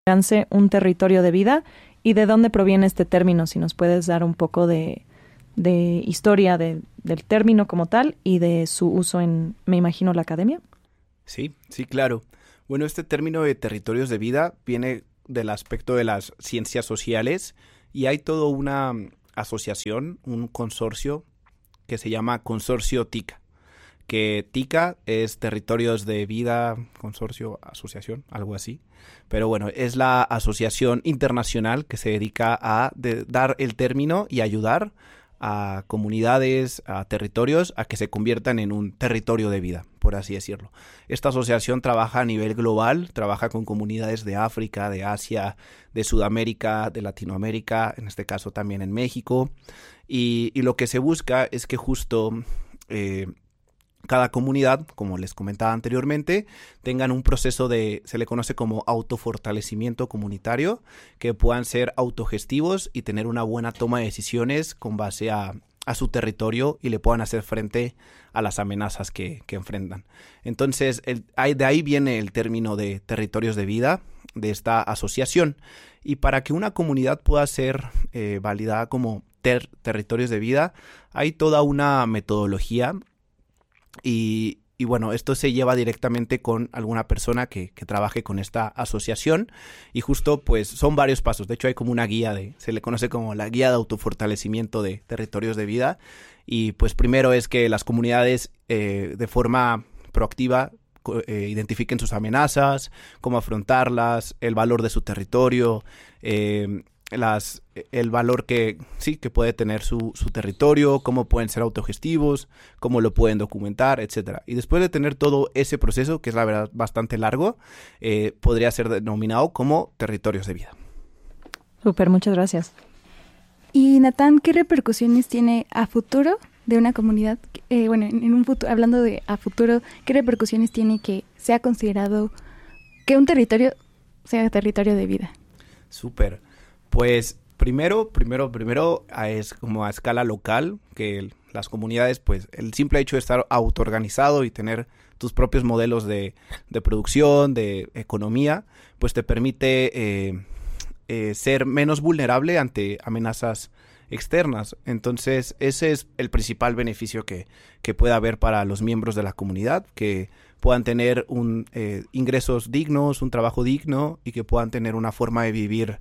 considérase un territorio de vida y de dónde proviene este término, si nos puedes dar un poco de historia del término como tal y de su uso en, me imagino, la academia. Sí, claro. Bueno, este término de territorios de vida viene del aspecto de las ciencias sociales y hay toda una asociación, un consorcio que se llama Consorcio TICA, que TICA es Territorios de Vida, Consorcio, Asociación, algo así. Pero bueno, es la asociación internacional que se dedica a dar el término y ayudar a comunidades, a territorios, a que se conviertan en un territorio de vida, por así decirlo. Esta asociación trabaja a nivel global, trabaja con comunidades de África, de Asia, de Sudamérica, de Latinoamérica, en este caso también en México, y lo que se busca es que justo cada comunidad, como les comentaba anteriormente, tengan un proceso se le conoce como autofortalecimiento comunitario, que puedan ser autogestivos y tener una buena toma de decisiones con base a su territorio y le puedan hacer frente a las amenazas que enfrentan. Entonces, de ahí viene el término de territorios de vida de esta asociación. Y para que una comunidad pueda ser validada como territorios de vida, hay toda una metodología. Y bueno, esto se lleva directamente con alguna persona que trabaje con esta asociación y justo pues son varios pasos. De hecho hay como una guía se le conoce como la guía de autofortalecimiento de territorios de vida y pues primero es que las comunidades de forma proactiva identifiquen sus amenazas, cómo afrontarlas, el valor de su territorio, el valor que puede tener su territorio, cómo pueden ser autogestivos, cómo lo pueden documentar, etcétera. Y después de tener todo ese proceso, que es la verdad bastante largo, podría ser denominado como territorios de vida. Súper, muchas gracias. Y Natán, ¿qué repercusiones tiene a futuro de una comunidad? En un futuro, hablando de a futuro, ¿qué repercusiones tiene que sea considerado que un territorio sea territorio de vida? Súper. Pues primero es como a escala local, que las comunidades, pues el simple hecho de estar autoorganizado y tener tus propios modelos de producción, de economía, pues te permite ser menos vulnerable ante amenazas externas. Entonces ese es el principal beneficio que puede haber para los miembros de la comunidad, que puedan tener ingresos dignos, un trabajo digno y que puedan tener una forma de vivir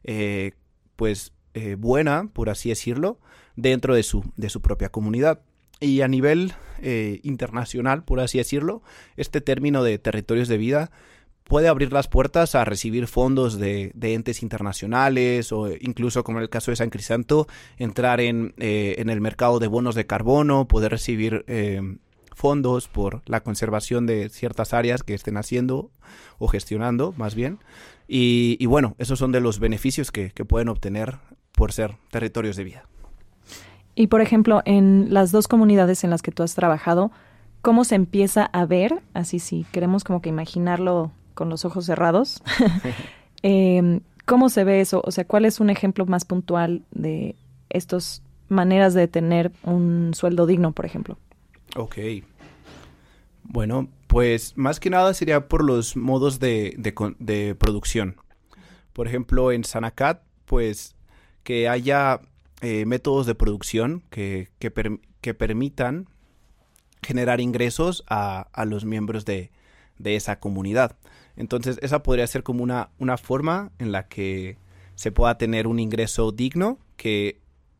buena, por así decirlo, dentro de su propia comunidad. Y a nivel internacional, por así decirlo, este término de territorios de vida puede abrir las puertas a recibir fondos de entes internacionales o incluso, como en el caso de San Crisanto, entrar en el mercado de bonos de carbono, poder recibir fondos por la conservación de ciertas áreas que estén haciendo o gestionando, más bien. Y bueno, esos son de los beneficios que pueden obtener por ser territorios de vida. Y por ejemplo, en las dos comunidades en las que tú has trabajado, ¿cómo se empieza a ver? Así si queremos como que imaginarlo con los ojos cerrados. ¿Cómo se ve eso? O sea, ¿cuál es un ejemplo más puntual de estas maneras de tener un sueldo digno, por ejemplo? Ok. Bueno, pues más que nada sería por los modos de producción. Por ejemplo, en Sanacat, pues que haya métodos de producción que permitan generar ingresos a los miembros de esa comunidad. Entonces, esa podría ser como una forma en la que se pueda tener un ingreso digno, que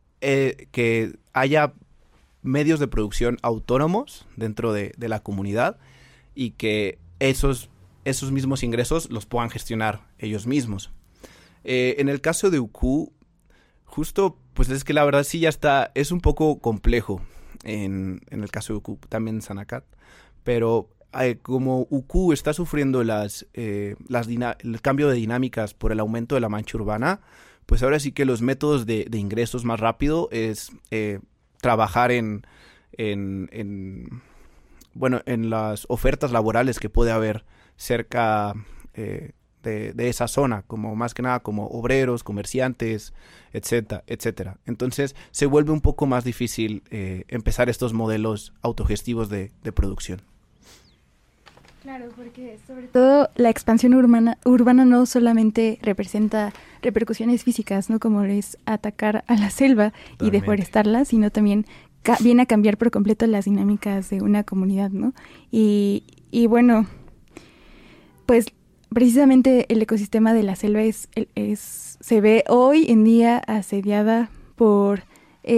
haya medios de producción autónomos dentro de la comunidad y que esos mismos ingresos los puedan gestionar ellos mismos. En el caso de UQ, justo, pues es que la verdad sí es un poco complejo en el caso de UQ, también en Sanacat, pero como UQ está sufriendo el cambio de dinámicas por el aumento de la mancha urbana, pues ahora sí que los métodos de ingresos más rápido es trabajar en las ofertas laborales que puede haber cerca de esa zona, como más que nada como obreros, comerciantes, etcétera. Entonces se vuelve un poco más difícil empezar estos modelos autogestivos de producción. Claro, porque sobre todo la expansión urbana no solamente representa repercusiones físicas, ¿no? Como es atacar a la selva y deforestarla, sino también viene a cambiar por completo las dinámicas de una comunidad, ¿no? Y bueno, pues precisamente el ecosistema de la selva se ve hoy en día asediada por